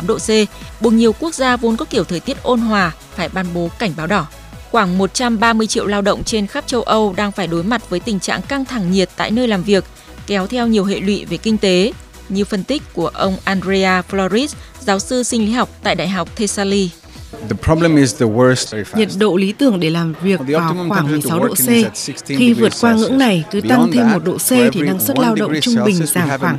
8 độ C, buộc nhiều quốc gia vốn có kiểu thời tiết ôn hòa phải ban bố cảnh báo đỏ. Khoảng 130 triệu lao động trên khắp châu Âu đang phải đối mặt với tình trạng căng thẳng nhiệt tại nơi làm việc, kéo theo nhiều hệ lụy về kinh tế, như phân tích của ông Andrea Flores, giáo sư sinh lý học tại Đại học Thessaly. Nhiệt độ lý tưởng để làm việc vào khoảng 16 độ C. Khi vượt qua ngưỡng này, cứ tăng thêm 1 độ C thì năng suất lao động trung bình giảm khoảng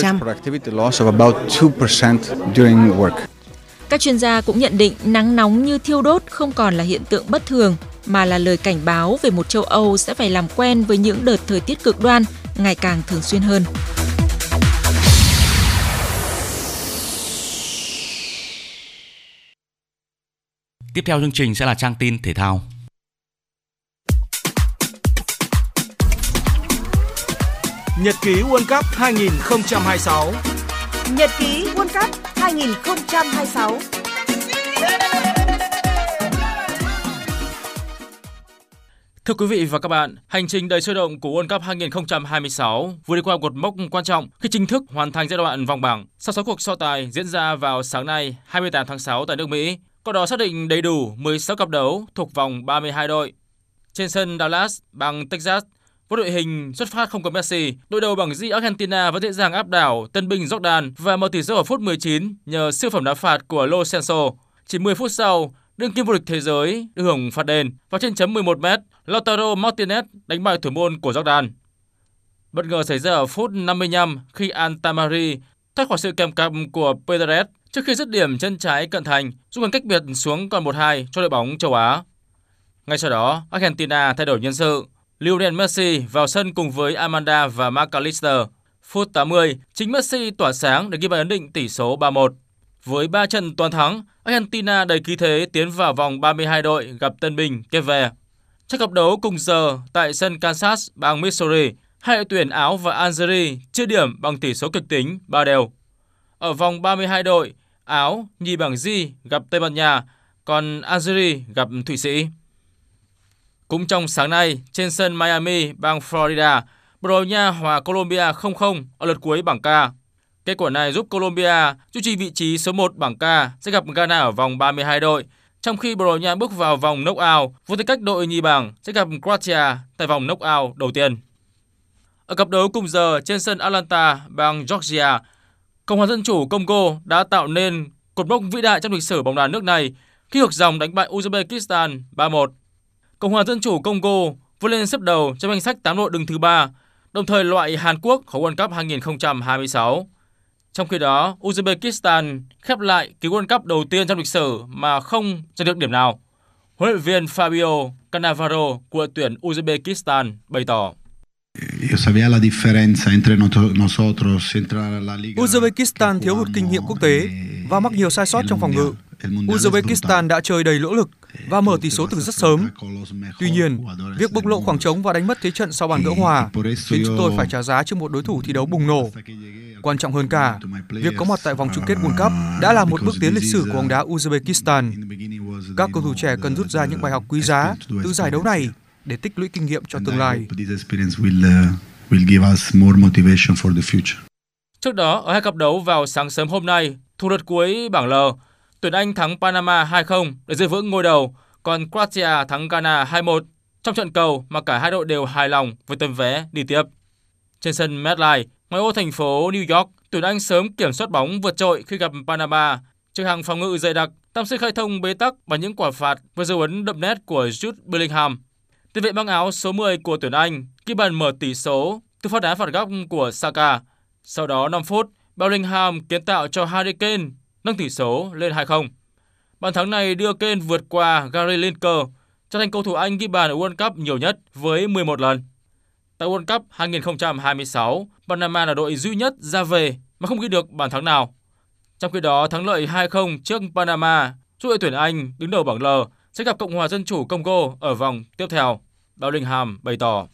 2%. Các chuyên gia cũng nhận định nắng nóng như thiêu đốt không còn là hiện tượng bất thường, mà là lời cảnh báo về một châu Âu sẽ phải làm quen với những đợt thời tiết cực đoan ngày càng thường xuyên hơn. Tiếp theo chương trình sẽ là trang tin thể thao. Nhật ký World Cup 2026. Nhật ký World Cup 2026. Thưa quý vị và các bạn, hành trình đầy sôi động của World Cup 2026 vừa đi qua một mốc quan trọng khi chính thức hoàn thành giai đoạn vòng bảng sau 6 cuộc so tài diễn ra vào sáng nay 28 tháng 6 tại nước Mỹ. Qua đó xác định đầy đủ 16 cặp đấu thuộc vòng 32 đội. Trên sân Dallas, bang Texas, với đội hình xuất phát không có Messi, đội đầu bảng G Argentina vẫn dễ dàng áp đảo tân binh Jordan và mở tỷ số ở phút 19 nhờ siêu phẩm đá phạt của Lo Celso. Chỉ 10 phút sau, đương kim vô địch thế giới được hưởng phạt đền và trên chấm 11 m, Lautaro Martinez đánh bại thủ môn của Jordan. Bất ngờ xảy ra ở phút 55 khi Antamari thoát khỏi sự kèm cặp của Pedret trước khi dứt điểm chân trái cận thành, giúp ngăn cách biệt xuống còn 1-2 cho đội bóng châu Á. Ngay sau đó, Argentina thay đổi nhân sự. Lionel Messi vào sân cùng với Amanda và McAllister. Phút 80, chính Messi tỏa sáng để ghi bàn ấn định tỷ số 3-1. Với 3 trận toàn thắng, Argentina đầy khí thế tiến vào vòng 32 đội gặp tân binh Cape. Trong cặp đấu cùng giờ tại sân Kansas, bang Missouri, hai đội tuyển Áo và Algeria chia điểm bằng tỷ số kịch tính 3-3. Ở vòng 32 đội, Áo nhì bảng G gặp Tây Ban Nha, còn Algeria gặp Thụy Sĩ. Cũng trong sáng nay, trên sân Miami, bang Florida, Bồ Đào Nha hòa Colombia 0-0 ở lượt cuối bảng K. Kết quả này giúp Colombia duy trì vị trí số 1 bảng K sẽ gặp Ghana ở vòng 32 đội, trong khi Bồ Đào Nha bước vào vòng knock-out với tư cách đội nhì bảng sẽ gặp Croatia tại vòng knock-out đầu tiên. Ở cặp đấu cùng giờ trên sân Atlanta, bang Georgia, Cộng hòa Dân chủ Congo đã tạo nên cột mốc vĩ đại trong lịch sử bóng đá nước này khi ngược dòng đánh bại Uzbekistan 3-1. Cộng hòa Dân chủ Congo vươn lên xếp đầu trong danh sách 8 đội đứng thứ 3, đồng thời loại Hàn Quốc khỏi World Cup 2026. Trong khi đó, Uzbekistan khép lại kỳ World Cup đầu tiên trong lịch sử mà không giành được điểm nào. Huấn luyện viên Fabio Cannavaro của đội tuyển Uzbekistan bày tỏ: Uzbekistan thiếu hụt kinh nghiệm quốc tế và mắc nhiều sai sót trong phòng ngự. Uzbekistan đã chơi đầy nỗ lực và mở tỷ số từ rất sớm. Tuy nhiên, việc bộc lộ khoảng trống và đánh mất thế trận sau bàn gỡ hòa khiến chúng tôi phải trả giá trước một đối thủ thi đấu bùng nổ. Quan trọng hơn cả, việc có mặt tại vòng chung kết World Cup đã là một bước tiến lịch sử của bóng đá Uzbekistan. Các cầu thủ trẻ cần rút ra những bài học quý giá từ giải đấu này để tích lũy kinh nghiệm cho tương lai. Trước đó, ở hai cặp đấu vào sáng sớm hôm nay, thuộc lượt cuối bảng L, tuyển Anh thắng Panama 2-0 để giữ vững ngôi đầu, còn Croatia thắng Ghana 2-1 trong trận cầu mà cả hai đội đều hài lòng với tấm vé đi tiếp. Trên sân MetLife, ngoài ô thành phố New York, tuyển Anh sớm kiểm soát bóng vượt trội khi gặp Panama. Trước hàng phòng ngự dày đặc, tam sự khai thông bế tắc bằng những quả phạt với dấu ấn đậm nét của Jude Bellingham. Tiền vệ mang áo số 10 của tuyển Anh ghi bàn mở tỷ số từ pha đá phạt góc của Saka. Sau đó 5 phút, Bellingham kiến tạo cho Harry Kane nâng tỷ số lên 2-0. Bàn thắng này đưa Kane vượt qua Gary Lineker, trở thành cầu thủ Anh ghi bàn ở World Cup nhiều nhất với 11 lần. Tại World Cup 2026, Panama là đội duy nhất ra về mà không ghi được bàn thắng nào. Trong khi đó, thắng lợi 2-0 trước Panama giúp đội tuyển Anh đứng đầu bảng L sẽ gặp Cộng hòa Dân chủ Congo ở vòng tiếp theo. Bellingham bày tỏ: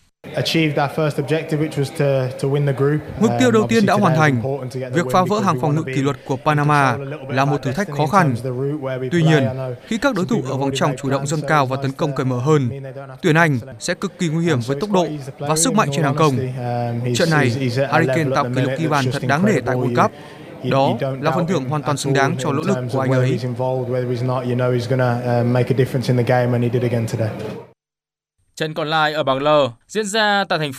Mục tiêu đầu tiên đã hoàn thành. Việc phá vỡ hàng phòng ngự kỷ luật của Panama là một thử thách khó khăn. Tuy nhiên, khi các đối thủ ở vòng trong chủ động dâng cao và tấn công cởi mở hơn, tuyển Anh sẽ cực kỳ nguy hiểm với tốc độ và sức mạnh trên hàng công. Trận này, Harry Kane tạo kỷ lục ghi bàn thật đáng nể tại World Cup. Đó là phần thưởng hoàn toàn xứng đáng cho nỗ lực của anh ấy. Trận còn lại ở bảng L diễn ra tại thành